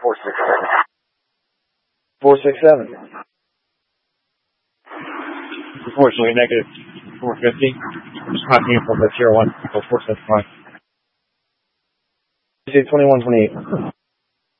467. 467. Unfortunately, negative 450. Just talking from the tier 1, so 475. You say 2128.